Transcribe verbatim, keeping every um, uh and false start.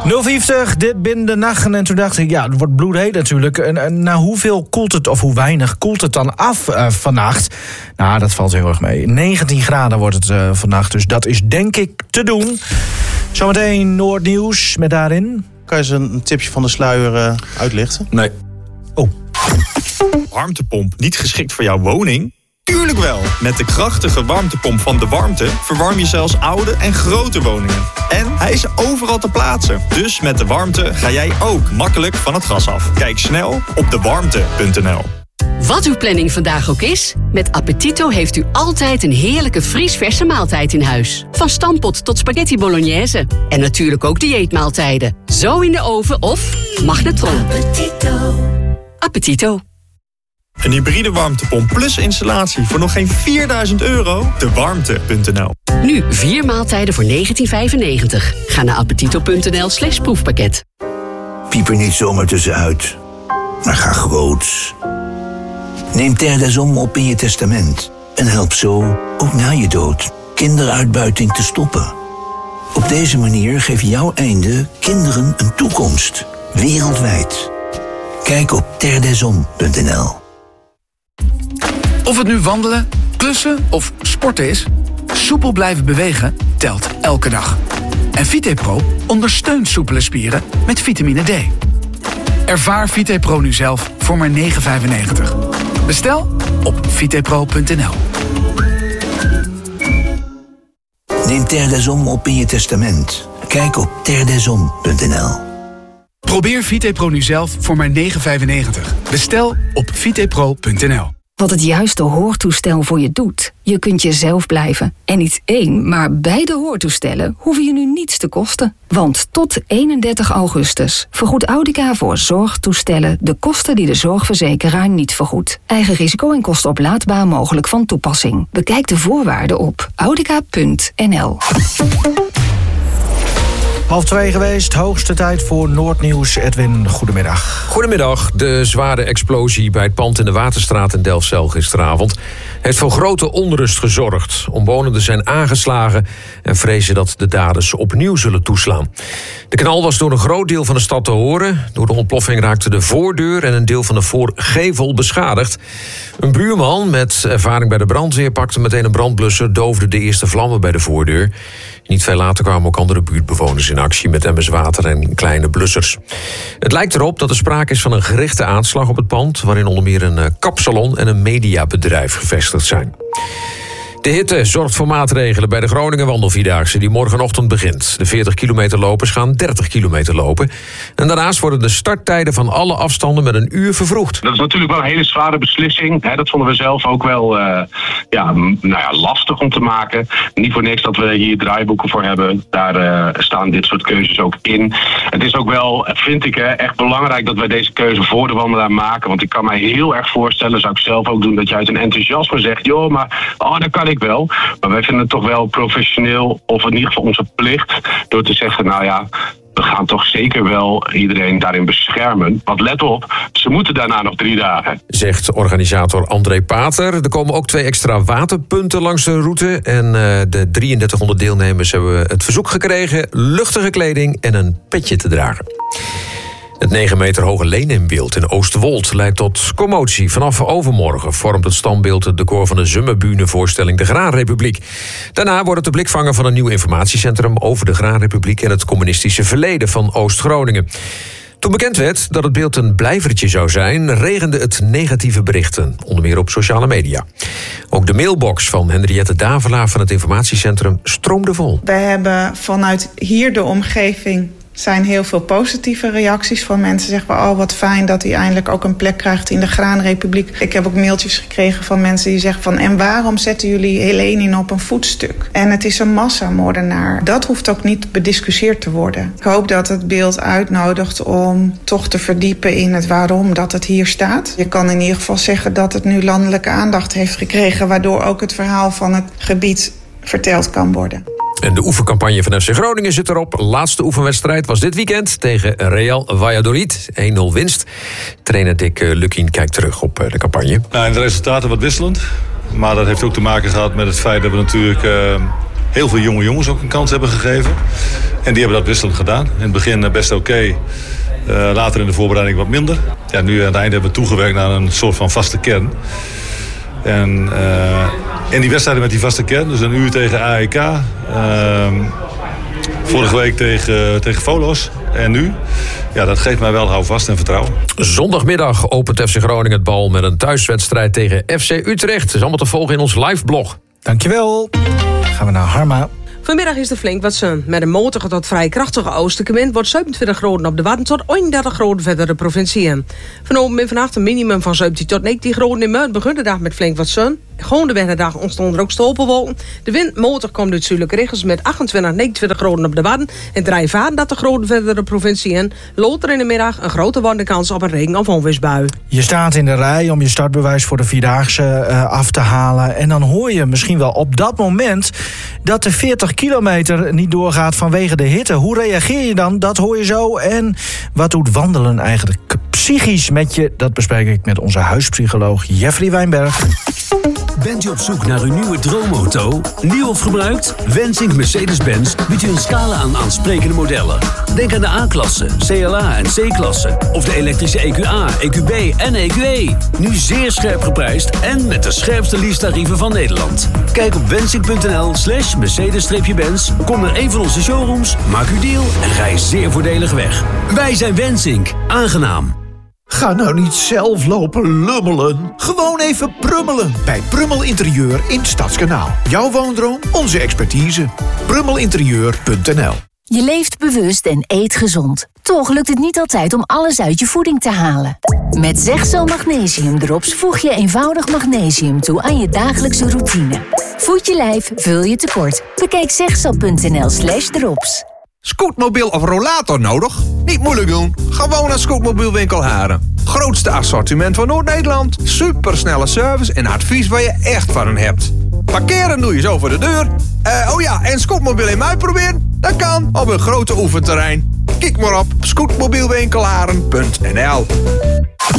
nul vijftig, dit binnen de nachten. En toen dacht ik, ja, het wordt bloedheet natuurlijk. En, en nou, hoeveel koelt het, of hoe weinig koelt het dan af uh, vannacht? Nou, dat valt heel erg mee. negentien graden wordt het uh, vannacht, dus dat is denk ik te doen. Zometeen Noordnieuws met daarin. Kan je eens een tipje van de sluier uh, uitlichten? Nee. Oh. Warmtepomp niet geschikt voor jouw woning? Tuurlijk wel! Met de krachtige warmtepomp van De Warmte verwarm je zelfs oude en grote woningen. En hij is overal te plaatsen. Dus met De Warmte ga jij ook makkelijk van het gas af. Kijk snel op de warmte punt n l. Wat uw planning vandaag ook is, met Appetito heeft u altijd een heerlijke vriesverse maaltijd in huis. Van stampot tot spaghetti bolognese. En natuurlijk ook dieetmaaltijden. Zo in de oven of magnetron. Appetito. Appetito. Een hybride warmtepomp plus installatie voor nog geen vierduizend euro? de warmte punt n l. Nu vier maaltijden voor negentien vijfennegentig. Ga naar appetito punt n l slash proefpakket. Piep er niet zomaar tussenuit, maar ga groots. Neem Terre des Hommes op in je testament en help zo, ook na je dood, kinderuitbuiting te stoppen. Op deze manier geef jouw einde kinderen een toekomst, wereldwijd. Kijk op terre des hommes punt n l. Of het nu wandelen, klussen of sporten is, soepel blijven bewegen telt elke dag. En VitePro ondersteunt soepele spieren met vitamine D. Ervaar VitePro nu zelf voor maar negen vijfennegentig. Bestel op vitepro punt n l. Neem Terre des Hommes op in je testament. Kijk op terre des hommes punt n l. Probeer VitePro nu zelf voor maar negen vijfennegentig. Bestel op vitepro punt n l. Wat het juiste hoortoestel voor je doet. Je kunt jezelf blijven. En niet één, maar beide hoortoestellen hoeven je nu niets te kosten. Want tot eenendertig augustus vergoedt Audica voor zorgtoestellen de kosten die de zorgverzekeraar niet vergoedt. Eigen risico en kosten oplaadbaar mogelijk van toepassing. Bekijk de voorwaarden op audica punt n l. Half twee geweest, hoogste tijd voor Noordnieuws. Edwin, goedemiddag. Goedemiddag. De zware explosie bij het pand in de Waterstraat in Delfzijl gisteravond heeft voor grote onrust gezorgd. Omwonenden zijn aangeslagen en vrezen dat de daders opnieuw zullen toeslaan. De knal was door een groot deel van de stad te horen. Door de ontploffing raakte de voordeur en een deel van de voorgevel beschadigd. Een buurman met ervaring bij de brandweer pakte meteen een brandblusser, doofde de eerste vlammen bij de voordeur. Niet veel later kwamen ook andere buurtbewoners in actie met emmers water en kleine blussers. Het lijkt erop dat er sprake is van een gerichte aanslag op het pand, waarin onder meer een kapsalon en een mediabedrijf gevestigd zijn. De hitte zorgt voor maatregelen bij de Groningen Wandelvierdaagse die morgenochtend begint. De veertig kilometer lopers gaan dertig kilometer lopen. En daarnaast worden de starttijden van alle afstanden met een uur vervroegd. Dat is natuurlijk wel een hele zware beslissing. Hè. Dat vonden we zelf ook wel uh, ja, nou ja, lastig om te maken. Niet voor niks dat we hier draaiboeken voor hebben. Daar uh, staan dit soort keuzes ook in. Het is ook wel, vind ik, hè, echt belangrijk dat wij deze keuze voor de wandelaar maken. Want ik kan mij heel erg voorstellen, zou ik zelf ook doen, dat je uit een enthousiasme zegt, joh, maar oh, dat kan ik wel. Maar wij vinden het toch wel professioneel, of in ieder geval onze plicht, door te zeggen, nou ja, we gaan toch zeker wel iedereen daarin beschermen. Want let op, ze moeten daarna nog drie dagen. Zegt organisator André Pater. Er komen ook twee extra waterpunten langs de route. En uh, de drieëndertighonderd deelnemers hebben het verzoek gekregen luchtige kleding en een petje te dragen. Het negen meter hoge Leninbeeld in Oosterwold leidt tot commotie. Vanaf overmorgen vormt het standbeeld het decor van de Zummerbühne-voorstelling De Graanrepubliek. Daarna wordt het de blikvanger van een nieuw informatiecentrum over de Graanrepubliek en het communistische verleden van Oost-Groningen. Toen bekend werd dat het beeld een blijvertje zou zijn, regende het negatieve berichten, onder meer op sociale media. Ook de mailbox van Henriette Davelaar van het informatiecentrum stroomde vol. Wij hebben vanuit hier de omgeving zijn heel veel positieve reacties van mensen. Zeggen we, oh wat fijn dat hij eindelijk ook een plek krijgt in de Graanrepubliek. Ik heb ook mailtjes gekregen van mensen die zeggen van, en waarom zetten jullie Lenin op een voetstuk? En het is een massamoordenaar. Dat hoeft ook niet bediscussieerd te worden. Ik hoop dat het beeld uitnodigt om toch te verdiepen in het waarom dat het hier staat. Je kan in ieder geval zeggen dat het nu landelijke aandacht heeft gekregen, waardoor ook het verhaal van het gebied verteld kan worden. En de oefencampagne van F C Groningen zit erop. Laatste oefenwedstrijd was dit weekend tegen Real Valladolid. één nul winst. Trainer Dick Lukkien kijkt terug op de campagne. Nou, de resultaten wat wisselend. Maar dat heeft ook te maken gehad met het feit dat we natuurlijk uh, heel veel jonge jongens ook een kans hebben gegeven. En die hebben dat wisselend gedaan. In het begin best oké. Okay. Uh, later in de voorbereiding wat minder. Ja, nu aan het einde hebben we toegewerkt naar een soort van vaste kern. En uh, in die wedstrijden met die vaste kern, dus een uur tegen A E K. Uh, vorige week tegen, tegen Volos. En nu, ja, dat geeft mij wel houvast en vertrouwen. Zondagmiddag opent F C Groningen het bal met een thuiswedstrijd tegen F C Utrecht. Het is allemaal te volgen in ons live blog. Dankjewel. Gaan we naar Harma. Vanmiddag is er flink wat zon. Met een matige tot vrij krachtige oostenwind wordt zevenentwintig graden op de Wadden tot eenendertig graden verder de provincie. Vanavond en vannacht een minimum van zeventien tot negentien graden in Muiden begint de dag met flink wat zon. Gewoon de weddendag ontstonden er ook stolpenwolken. De wind matig komt uit zuidelijke richtingen met achtentwintig, negenentwintig graden op de Wadden en vijfendertig graden verder de provincie in. Later in de middag een grote wandenkans op een regen- of onweersbui. Je staat in de rij om je startbewijs voor de Vierdaagse uh, af te halen. En dan hoor je misschien wel op dat moment dat de veertig kilometer niet doorgaat vanwege de hitte. Hoe reageer je dan? Dat hoor je zo. En wat doet wandelen eigenlijk psychisch met je? Dat bespreek ik met onze huispsycholoog Jeffrey Wijnberg. Bent u op zoek naar uw nieuwe droomauto? Nieuw of gebruikt? Wensink Mercedes-Benz biedt u een scala aan aansprekende modellen. Denk aan de A-klasse, C L A en C-klasse. Of de elektrische E Q A, E Q B en E Q E. Nu zeer scherp geprijsd en met de scherpste leasetarieven van Nederland. Kijk op wensink.nl slash Mercedes-Benz. Kom naar een van onze showrooms, maak uw deal en rij zeer voordelig weg. Wij zijn Wensink. Aangenaam. Ga nou niet zelf lopen lummelen. Gewoon even prummelen bij Prummel Interieur in Stadskanaal. Jouw woondroom, onze expertise. prummelinterieur punt n l. Je leeft bewust en eet gezond. Toch lukt het niet altijd om alles uit je voeding te halen. Met Zegzo Magnesium Drops voeg je eenvoudig magnesium toe aan je dagelijkse routine. Voed je lijf, vul je tekort. Bekijk zegzo.nl slash drops. Scootmobiel of rollator nodig? Niet moeilijk doen. Gewoon naar Scootmobielwinkel Haren. Grootste assortiment van Noord-Nederland. Supersnelle service en advies waar je echt van hebt. Parkeren doe je zo voor de deur. Uh, oh ja, en Scootmobiel in mij proberen? Dat kan op een grote oefenterrein. Kijk maar op scootmobielwinkelharen punt n l.